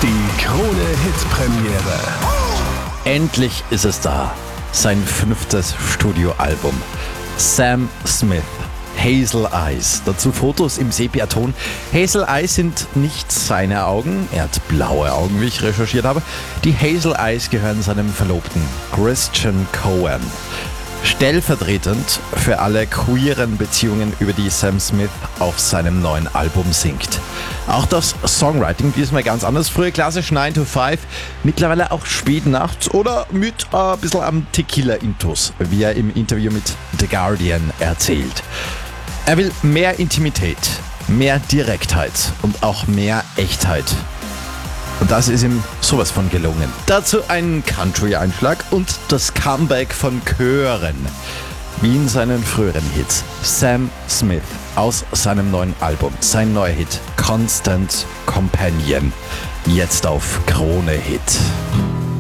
Die Krone-Hit-Premiere. Endlich ist es da. Sein 5. Studioalbum. Sam Smith, Hazel Eyes. Dazu Fotos im Sepiaton. Hazel Eyes sind nicht seine Augen. Er hat blaue Augen, wie ich recherchiert habe. Die Hazel Eyes gehören seinem Verlobten Christian Cohen. Stellvertretend für alle queeren Beziehungen, über die Sam Smith auf seinem neuen Album singt. Auch das Songwriting diesmal ganz anders. Früher klassisch 9 to 5, mittlerweile auch spät nachts oder mit ein bisschen am Tequila-Intus, wie er im Interview mit The Guardian erzählt. Er will mehr Intimität, mehr Direktheit und auch mehr Echtheit. Und das ist ihm sowas von gelungen. Dazu ein Country-Einschlag und das Comeback von Chören, wie in seinen früheren Hits. Sam Smith aus seinem neuen Album, sein neuer Hit Constant Companion, jetzt auf Krone Hit.